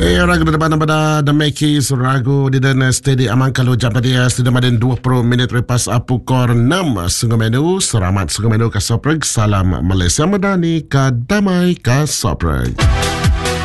Ragu depan pada The Makis ragu di dan steady aman kalau jumpa dia sudah maden 20 minit lepas pukul 6 Sungai Menu selamat Sungai Menu ke Sopreg salam Malaysia Madani ka damai ka Sopreg.